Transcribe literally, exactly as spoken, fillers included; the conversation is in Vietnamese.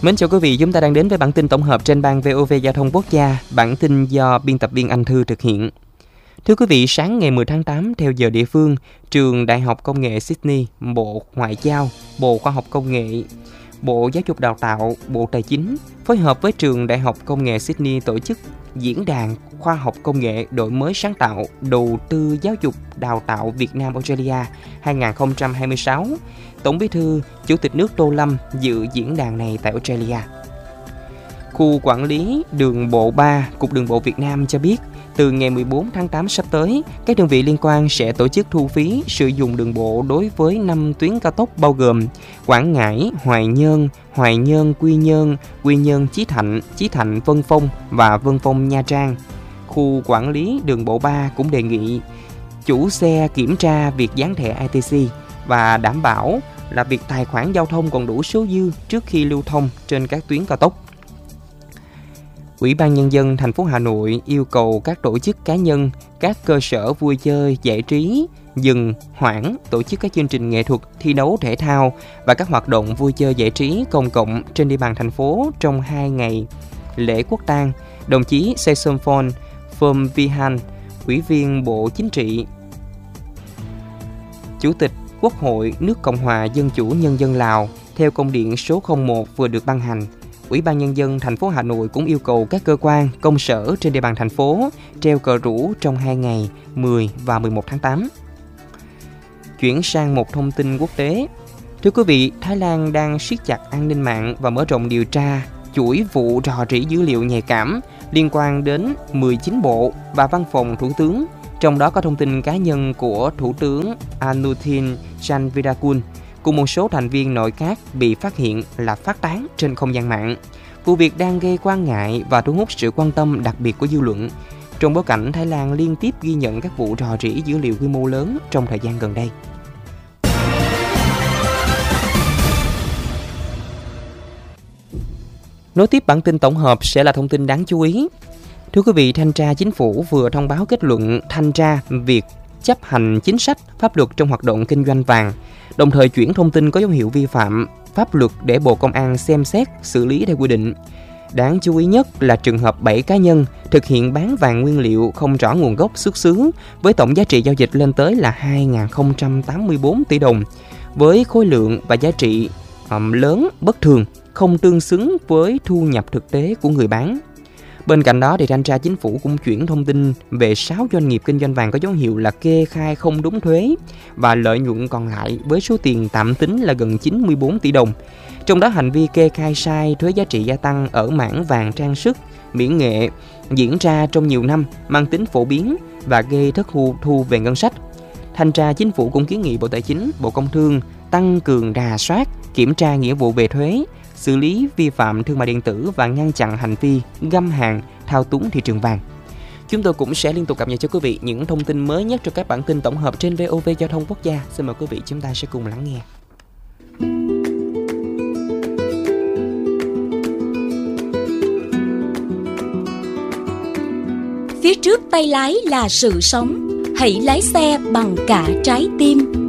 Mến chào quý vị, chúng ta đang đến với bản tin tổng hợp trên ban vê o vê Giao thông Quốc gia, bản tin do biên tập viên Anh Thư thực hiện. Thưa quý vị, sáng ngày mười tháng tám theo giờ địa phương, Trường Đại học Công nghệ Sydney, Bộ Ngoại giao, Bộ Khoa học Công nghệ, Bộ Giáo dục Đào tạo, Bộ Tài chính phối hợp với Trường Đại học Công nghệ Sydney tổ chức Diễn đàn Khoa học Công nghệ Đổi mới sáng tạo Đầu tư Giáo dục Đào tạo Việt Nam Australia hai không hai sáu. Tổng Bí thư, Chủ tịch nước Tô Lâm dự diễn đàn này tại Australia. Khu quản lý đường bộ ba, Cục Đường bộ Việt Nam cho biết, từ ngày mười bốn tháng tám sắp tới, các đơn vị liên quan sẽ tổ chức thu phí sử dụng đường bộ đối với năm tuyến cao tốc bao gồm Quảng Ngãi, Hoài Nhơn, Hoài Nhơn, Quy Nhơn, Quy Nhơn, Chí Thạnh, Chí Thạnh, Vân Phong và Vân Phong, Nha Trang. Khu quản lý đường bộ ba cũng đề nghị chủ xe kiểm tra việc dán thẻ i tê xê và đảm bảo là việc tài khoản giao thông còn đủ số dư trước khi lưu thông trên các tuyến cao tốc. Ủy ban Nhân dân thành phố Hà Nội yêu cầu các tổ chức cá nhân, các cơ sở vui chơi, giải trí dừng, hoãn tổ chức các chương trình nghệ thuật, thi đấu thể thao và các hoạt động vui chơi giải trí công cộng trên địa bàn thành phố trong hai ngày lễ Quốc tang. Đồng chí Sesomphon Phomvihan, Ủy viên Bộ Chính trị, Chủ tịch Quốc hội nước Cộng hòa Dân chủ Nhân dân Lào theo công điện số không một vừa được ban hành. Ủy ban Nhân dân thành phố Hà Nội cũng yêu cầu các cơ quan, công sở trên địa bàn thành phố treo cờ rủ trong hai ngày mười và mười một tháng tám. Chuyển sang một thông tin quốc tế. Thưa quý vị, Thái Lan đang siết chặt an ninh mạng và mở rộng điều tra chuỗi vụ rò rỉ dữ liệu nhạy cảm liên quan đến mười chín bộ và văn phòng thủ tướng, trong đó có thông tin cá nhân của Thủ tướng Anutin Chanvirakul cùng một số thành viên nội các bị phát hiện là phát tán trên không gian mạng. Vụ việc đang gây quan ngại và thu hút sự quan tâm đặc biệt của dư luận, trong bối cảnh Thái Lan liên tiếp ghi nhận các vụ rò rỉ dữ liệu quy mô lớn trong thời gian gần đây. Nối tiếp bản tin tổng hợp sẽ là thông tin đáng chú ý. Thưa quý vị, Thanh tra Chính phủ vừa thông báo kết luận thanh tra việc chấp hành chính sách pháp luật trong hoạt động kinh doanh vàng, đồng thời chuyển thông tin có dấu hiệu vi phạm pháp luật để Bộ Công an xem xét xử lý theo quy định. Đáng chú ý nhất là trường hợp bảy cá nhân thực hiện bán vàng nguyên liệu không rõ nguồn gốc xuất xứ với tổng giá trị giao dịch lên tới là hai nghìn không trăm tám mươi tư tỷ đồng, với khối lượng và giá trị um, lớn bất thường, không tương xứng với thu nhập thực tế của người bán. Bên cạnh đó, thì Thanh tra Chính phủ cũng chuyển thông tin về sáu doanh nghiệp kinh doanh vàng có dấu hiệu là kê khai không đúng thuế và lợi nhuận còn lại với số tiền tạm tính là gần chín mươi tư tỷ đồng. Trong đó, hành vi kê khai sai thuế giá trị gia tăng ở mảng vàng trang sức, mỹ nghệ diễn ra trong nhiều năm, mang tính phổ biến và gây thất thu thu về ngân sách. Thanh tra Chính phủ cũng kiến nghị Bộ Tài chính, Bộ Công Thương tăng cường rà soát, kiểm tra nghĩa vụ về thuế, xử lý vi phạm thương mại điện tử và ngăn chặn hành vi găm hàng, thao túng thị trường vàng. Chúng tôi cũng sẽ liên tục cập nhật cho quý vị những thông tin mới nhất trong các bản tin tổng hợp trên vê o vê Giao thông Quốc gia. Xin mời quý vị chúng ta sẽ cùng lắng nghe. Phía trước tay lái là sự sống, hãy lái xe bằng cả trái tim.